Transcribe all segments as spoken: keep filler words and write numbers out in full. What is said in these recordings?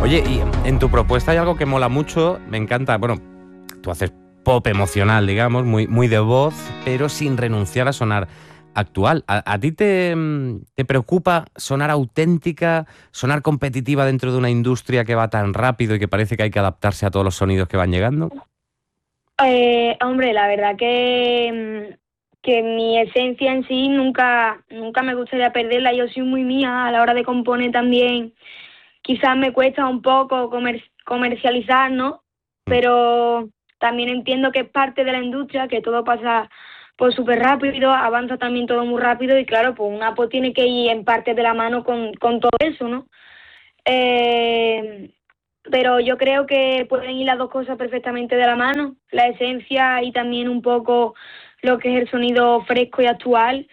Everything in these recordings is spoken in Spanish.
Oye, y en tu propuesta hay algo que mola mucho, me encanta, bueno, tú haces pop emocional, digamos, muy, muy de voz, pero sin renunciar a sonar actual. ¿A, a ti te, te preocupa sonar auténtica, sonar competitiva dentro de una industria que va tan rápido y que parece que hay que adaptarse a todos los sonidos que van llegando? Eh, hombre, la verdad que, mm, que mi esencia en sí nunca, nunca me gustaría perderla. Yo soy muy mía a la hora de componer también. Quizás me cuesta un poco comer, comercializar, ¿no? Mm. Pero también entiendo que es parte de la industria, que todo pasa pues súper rápido, avanza también todo muy rápido y claro, pues una pues tiene que ir en parte de la mano con, con todo eso, ¿no? Eh, pero yo creo que pueden ir las dos cosas perfectamente de la mano, la esencia y también un poco lo que es el sonido fresco y actual.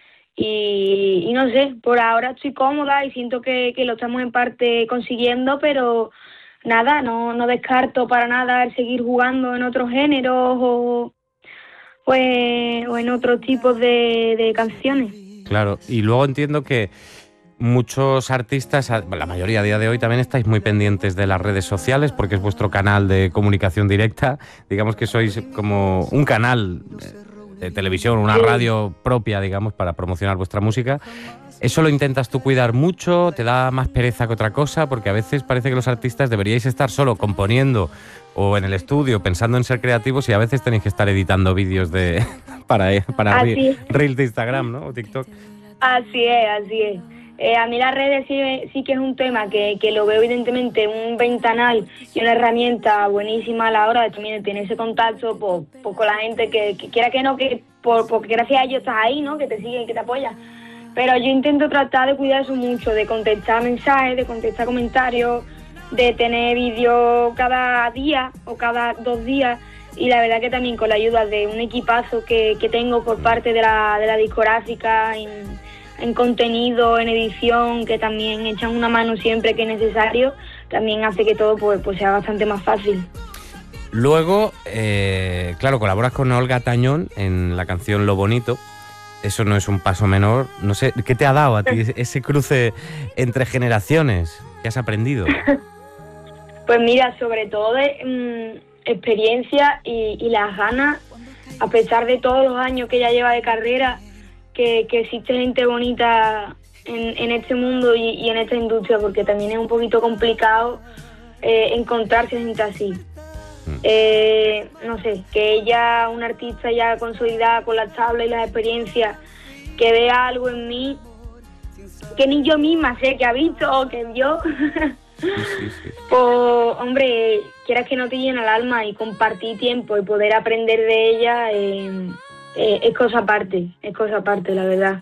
Y, y no sé, por ahora estoy cómoda y siento que, que lo estamos en parte consiguiendo, pero nada, no, no descarto para nada el seguir jugando en otros géneros o, o, en, o en otros tipos de, de canciones. Claro, y luego entiendo que muchos artistas, la mayoría a día de hoy, también estáis muy pendientes de las redes sociales porque es vuestro canal de comunicación directa. Digamos que sois como un canal de televisión, una Sí. radio propia, digamos, para promocionar vuestra música. ¿Eso lo intentas tú cuidar mucho? ¿Te da más pereza que otra cosa? Porque a veces parece que los artistas deberíais estar solo componiendo o en el estudio pensando en ser creativos y a veces tenéis que estar editando vídeos de para, para Así Reels de Instagram, ¿no? O TikTok. Así es, así es. Eh, a mí las redes sí, sí que es un tema que, que lo veo evidentemente un ventanal y una herramienta buenísima a la hora de también tener ese contacto pues, pues con la gente que, que quiera que no, que por, porque gracias a ellos estás ahí, ¿no? Que te siguen, que te apoyan. Pero yo intento tratar de cuidar eso mucho, de contestar mensajes, de contestar comentarios, de tener vídeos cada día o cada dos días. Y la verdad que también con la ayuda de un equipazo que, que tengo por parte de la, de la discográfica en, en contenido, en edición, que también echan una mano siempre que es necesario, también hace que todo pues, pues sea bastante más fácil. Luego, eh, claro, colaboras con Olga Tañón en la canción Lo Bonito. Eso no es un paso menor. No sé, ¿qué te ha dado a ti ese cruce entre generaciones? ¿Qué has aprendido? Pues mira, sobre todo de mmm, experiencia y, y las ganas, a pesar de todos los años que ella lleva de carrera, que, que existe gente bonita en, en este mundo y, y en esta industria, porque también es un poquito complicado eh, encontrarse gente así. Mm. Eh, no sé, que ella, una artista ya consolidada con las tablas y las experiencias, que vea algo en mí que ni yo misma sé que ha visto o que vio. Sí, sí, sí. Pues, hombre, quieras que no te llena el alma y compartir tiempo y poder aprender de ella, eh, eh, es cosa aparte, es cosa aparte, la verdad.